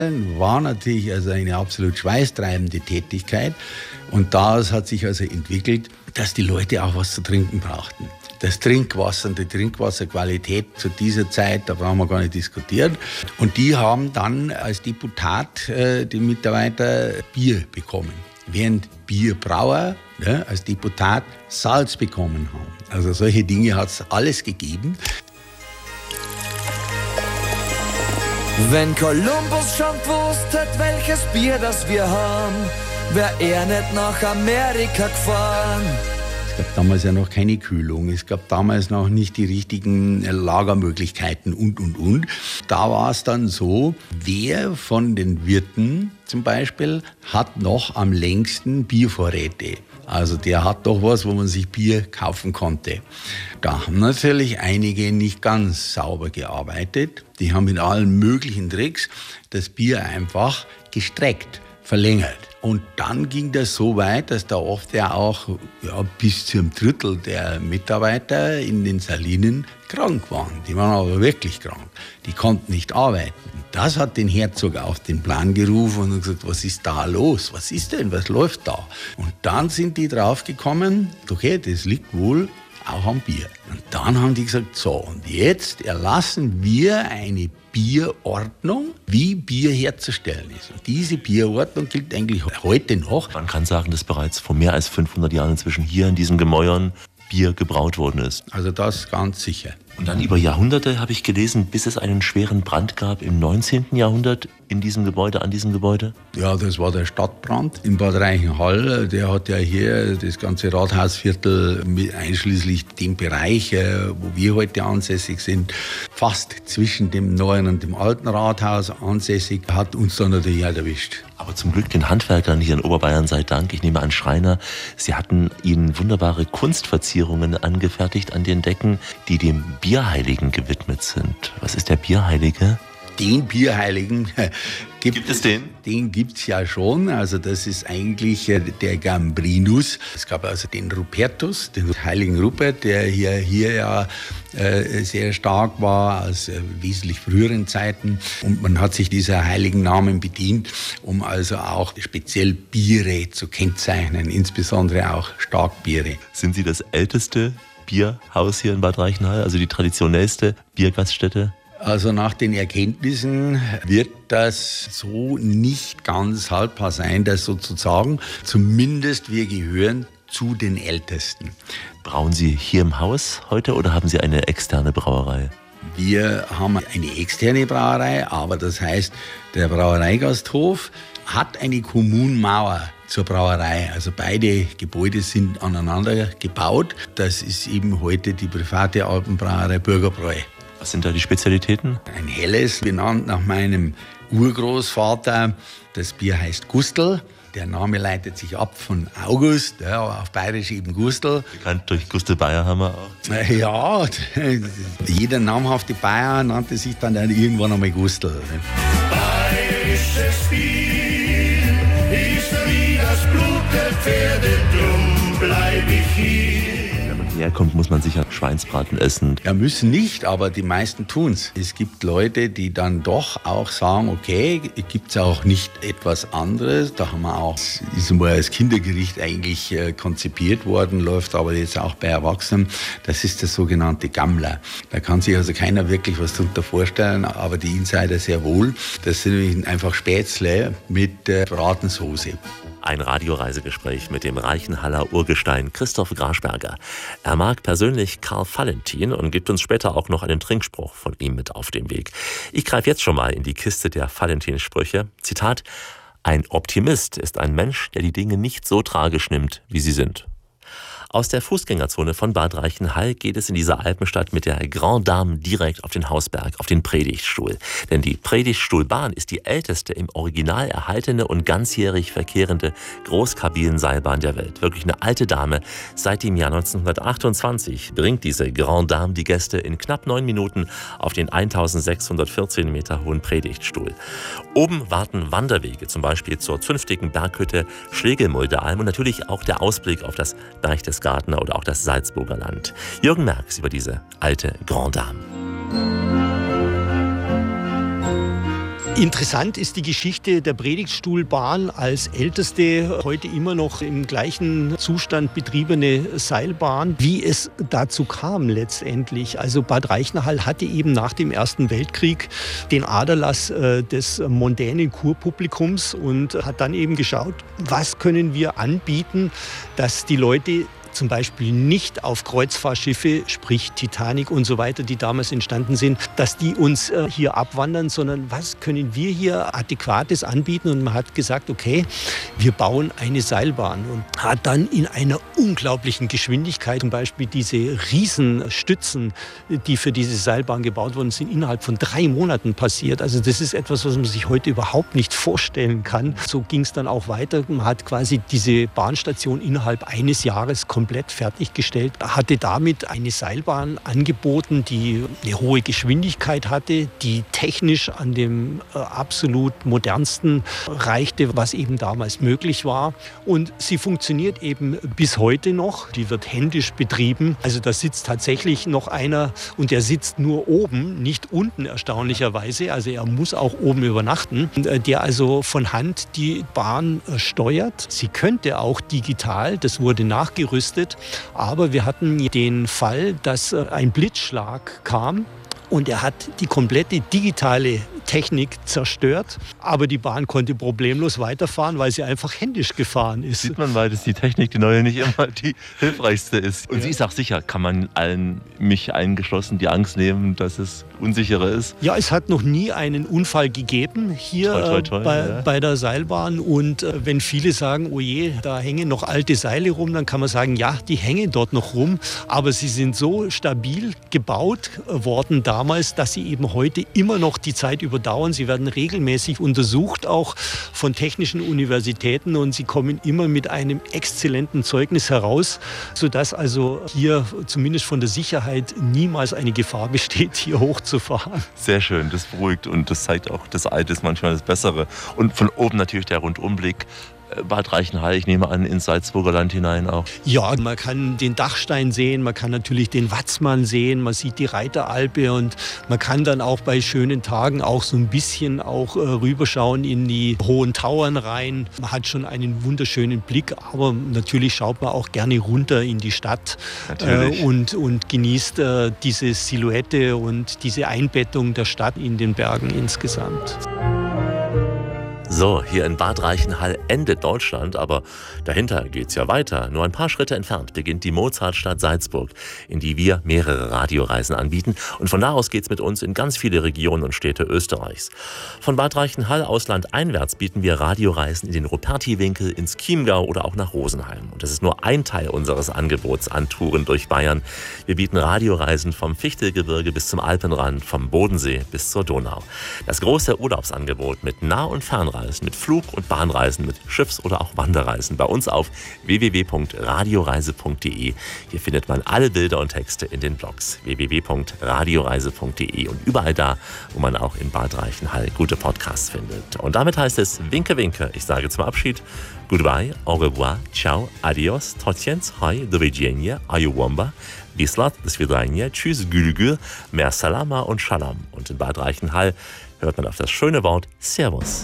War natürlich also eine absolut schweißtreibende Tätigkeit. Und daraus hat sich also entwickelt, dass die Leute auch was zu trinken brauchten. Das Trinkwasser und die Trinkwasserqualität zu dieser Zeit, da brauchen wir gar nicht diskutieren. Und die haben dann als Deputat die Mitarbeiter Bier bekommen, während Bierbrauer als Deputat Salz bekommen haben. Also solche Dinge hat es alles gegeben. Wenn Kolumbus schon gewusst hat, welches Bier das wir haben, wär er nicht nach Amerika gefahren. Es gab damals ja noch keine Kühlung, es gab damals noch nicht die richtigen Lagermöglichkeiten und. Da war es dann so, wer von den Wirten zum Beispiel hat noch am längsten Biervorräte. Also der hat doch was, wo man sich Bier kaufen konnte. Da haben natürlich einige nicht ganz sauber gearbeitet. Die haben mit allen möglichen Tricks das Bier einfach gestreckt, verlängert. Und dann ging das so weit, dass da oft ja auch bis zum Drittel der Mitarbeiter in den Salinen krank waren. Die waren aber wirklich krank. Die konnten nicht arbeiten. Und das hat den Herzog auf den Plan gerufen und gesagt, was ist da los? Was ist denn? Was läuft da? Und dann sind die draufgekommen, okay, das liegt wohl auch am Bier. Und dann haben die gesagt, so, und jetzt erlassen wir eine Bierordnung, wie Bier herzustellen ist. Und diese Bierordnung gilt eigentlich heute noch. Man kann sagen, dass bereits vor mehr als 500 Jahren inzwischen hier in diesen Gemäuern Bier gebraut worden ist. Also das ganz sicher. Und dann über Jahrhunderte, habe ich gelesen, bis es einen schweren Brand gab im 19. Jahrhundert in diesem Gebäude, an diesem Gebäude? Ja, das war der Stadtbrand in Bad Reichenhall. Der hat ja hier das ganze Rathausviertel einschließlich dem Bereich, wo wir heute ansässig sind, fast zwischen dem neuen und dem alten Rathaus ansässig, hat uns dann natürlich auch erwischt. Aber zum Glück den Handwerkern hier in Oberbayern sei Dank. Ich nehme an, Schreiner, sie hatten ihnen wunderbare Kunstverzierungen angefertigt an den Decken, die dem Bierheiligen gewidmet sind. Was ist der Bierheilige? Den Bierheiligen gibt es den? Den gibt's ja schon. Also das ist eigentlich der Gambrinus. Es gab also den Rupertus, den heiligen Rupert, der hier ja sehr stark war aus wesentlich früheren Zeiten. Und man hat sich dieser heiligen Namen bedient, um also auch speziell Biere zu kennzeichnen, insbesondere auch Starkbiere. Sind Sie das älteste Bierhaus hier in Bad Reichenhall, also die traditionellste Biergaststätte? Also nach den Erkenntnissen wird das so nicht ganz haltbar sein, das sozusagen. Zumindest wir gehören zu den Ältesten. Brauen Sie hier im Haus heute oder haben Sie eine externe Brauerei? Wir haben eine externe Brauerei, aber das heißt, der Brauereigasthof hat eine Kommunmauer zur Brauerei. Also beide Gebäude sind aneinander gebaut. Das ist eben heute die private Alpenbrauerei Bürgerbräu. Was sind da die Spezialitäten? Ein helles, benannt nach meinem Urgroßvater. Das Bier heißt Gustl. Der Name leitet sich ab von August, ja, auf Bayerisch eben Gustl. Bekannt durch Gustl Bayerhammer auch. Ja, jeder namhafte Bayer nannte sich dann irgendwann einmal Gustl. Bayerisches Bier ist wie das Blut der Pferde, drum bleib ich hier. Wenn man herkommt, muss man sicher Schweinsbraten essen. Ja, müssen nicht, aber die meisten tun's. Es gibt Leute, die dann doch auch sagen, okay, gibt's auch nicht etwas anderes. Da haben wir auch, ist mal als Kindergericht eigentlich konzipiert worden, läuft aber jetzt auch bei Erwachsenen. Das ist das sogenannte Gammler. Da kann sich also keiner wirklich was darunter vorstellen, aber die Insider sehr wohl. Das sind nämlich einfach Spätzle mit Bratensoße. Ein Radioreisegespräch mit dem Reichenhaller Urgestein Christoph Graschberger. Er mag persönlich Karl Valentin und gibt uns später auch noch einen Trinkspruch von ihm mit auf den Weg. Ich greife jetzt schon mal in die Kiste der Valentin-Sprüche. Zitat: Ein Optimist ist ein Mensch, der die Dinge nicht so tragisch nimmt, wie sie sind. Aus der Fußgängerzone von Bad Reichenhall geht es in dieser Alpenstadt mit der Grand Dame direkt auf den Hausberg, auf den Predigtstuhl. Denn die Predigtstuhlbahn ist die älteste im Original erhaltene und ganzjährig verkehrende Großkabinenseilbahn der Welt. Wirklich eine alte Dame. Seit dem Jahr 1928 bringt diese Grand Dame die Gäste in knapp 9 Minuten auf den 1614 Meter hohen Predigtstuhl. Oben warten Wanderwege, zum Beispiel zur zünftigen Berghütte Schlegelmuldealm und natürlich auch der Ausblick auf das Berchtesgadener oder auch das Salzburger Land. Jürgen Merx über diese alte Grand Dame. Interessant ist die Geschichte der Predigtstuhlbahn als älteste, heute immer noch im gleichen Zustand betriebene Seilbahn, wie es dazu kam letztendlich. Also Bad Reichenhall hatte eben nach dem Ersten Weltkrieg den Aderlass des mondänen Kurpublikums und hat dann eben geschaut, was können wir anbieten, dass die Leute zum Beispiel nicht auf Kreuzfahrtschiffe, sprich Titanic und so weiter, die damals entstanden sind, dass die uns hier abwandern, sondern was können wir hier Adäquates anbieten? Und man hat gesagt, okay, wir bauen eine Seilbahn und hat dann in einer unglaublichen Geschwindigkeit zum Beispiel diese Riesenstützen, die für diese Seilbahn gebaut worden sind, innerhalb von 3 Monaten passiert. Also das ist etwas, was man sich heute überhaupt nicht vorstellen kann. So ging es dann auch weiter. Man hat quasi diese Bahnstation innerhalb eines Jahres komplett fertiggestellt, hatte damit eine Seilbahn angeboten, die eine hohe Geschwindigkeit hatte, die technisch an dem absolut modernsten reichte, was eben damals möglich war. Und sie funktioniert eben bis heute noch. Die wird händisch betrieben. Also da sitzt tatsächlich noch einer und der sitzt nur oben, nicht unten erstaunlicherweise. Also er muss auch oben übernachten, der also von Hand die Bahn steuert. Sie könnte auch digital, das wurde nachgerüstet. Aber wir hatten den Fall, dass ein Blitzschlag kam und er hat die komplette digitale Technik zerstört. Aber die Bahn konnte problemlos weiterfahren, weil sie einfach händisch gefahren ist. Sieht man, weil das die Technik, die neue, nicht immer die hilfreichste ist. Und sie ist auch sicher. Kann man allen, mich eingeschlossen, die Angst nehmen, dass es unsicherer ist? Ja, es hat noch nie einen Unfall gegeben hier bei der Seilbahn. Und wenn viele sagen, oh je, da hängen noch alte Seile rum, dann kann man sagen, ja, die hängen dort noch rum. Aber sie sind so stabil gebaut worden damals, dass sie eben heute immer noch die Zeit überdauern. Sie werden regelmäßig untersucht, auch von technischen Universitäten, und sie kommen immer mit einem exzellenten Zeugnis heraus, sodass also hier zumindest von der Sicherheit niemals eine Gefahr besteht, hier hochzufahren. Sehr schön, das beruhigt und das zeigt auch, das Alte ist manchmal das Bessere. Und von oben natürlich der Rundumblick. Bad Reichenhall, ich nehme an, ins Salzburger Land hinein auch. Ja, man kann den Dachstein sehen, man kann natürlich den Watzmann sehen, man sieht die Reiteralpe und man kann dann auch bei schönen Tagen auch so ein bisschen auch rüberschauen in die hohen Tauern rein. Man hat schon einen wunderschönen Blick, aber natürlich schaut man auch gerne runter in die Stadt und genießt diese Silhouette und diese Einbettung der Stadt in den Bergen insgesamt. So, hier in Bad Reichenhall endet Deutschland, aber dahinter geht's ja weiter. Nur ein paar Schritte entfernt beginnt die Mozartstadt Salzburg, in die wir mehrere Radioreisen anbieten. Und von da aus geht's mit uns in ganz viele Regionen und Städte Österreichs. Von Bad Reichenhall aus landeinwärts bieten wir Radioreisen in den Rupertiwinkel, ins Chiemgau oder auch nach Rosenheim. Und das ist nur ein Teil unseres Angebots an Touren durch Bayern. Wir bieten Radioreisen vom Fichtelgebirge bis zum Alpenrand, vom Bodensee bis zur Donau. Das große Urlaubsangebot mit Nah- und Fernreisen, mit Flug- und Bahnreisen, mit Schiffs- oder auch Wanderreisen bei uns auf www.radioreise.de. Hier findet man alle Bilder und Texte in den Blogs www.radioreise.de und überall da, wo man auch in Bad Reichenhall gute Podcasts findet. Und damit heißt es Winke, Winke. Ich sage zum Abschied Goodbye, au revoir, ciao, adios, tociens, hoi, do widzenia, ayuwamba, bislat, do svidania, tschüss, gülgül, mer salama und shalom. Und in Bad Reichenhall hört man auf das schöne Wort Servus.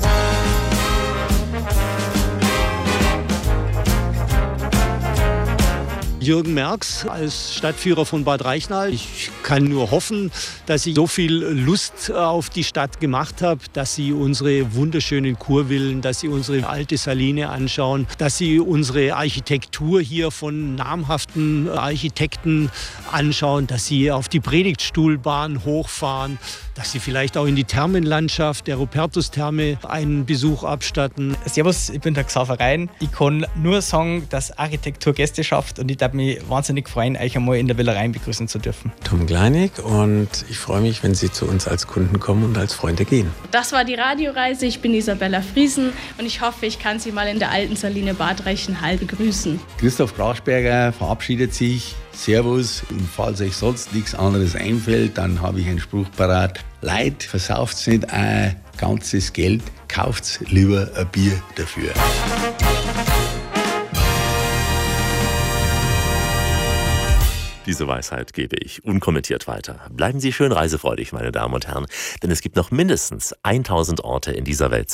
Jürgen Merx als Stadtführer von Bad Reichenhall. Ich kann nur hoffen, dass ich so viel Lust auf die Stadt gemacht habe, dass Sie unsere wunderschönen Kurvillen, dass Sie unsere alte Saline anschauen, dass Sie unsere Architektur hier von namhaften Architekten anschauen, dass Sie auf die Predigtstuhlbahn hochfahren, dass Sie vielleicht auch in die Thermenlandschaft der Rupertus-Therme einen Besuch abstatten. Servus, ich bin der Xaver Rein. Ich kann nur sagen, dass Architektur Gäste schafft und ich darf mich wahnsinnig freuen, euch einmal in der Villa Rhein begrüßen zu dürfen. Tom Kleinig, und ich freue mich, wenn Sie zu uns als Kunden kommen und als Freunde gehen. Das war die Radioreise. Ich bin Isabella Friesen und ich hoffe, ich kann Sie mal in der alten Saline Bad Reichenhall begrüßen. Christoph Graschberger verabschiedet sich. Servus. Und falls euch sonst nichts anderes einfällt, dann habe ich einen Spruch parat. Leid, versauft's nicht ein ganzes Geld, kauft's lieber ein Bier dafür. Diese Weisheit gebe ich unkommentiert weiter. Bleiben Sie schön reisefreudig, meine Damen und Herren, denn es gibt noch mindestens 1000 Orte in dieser Welt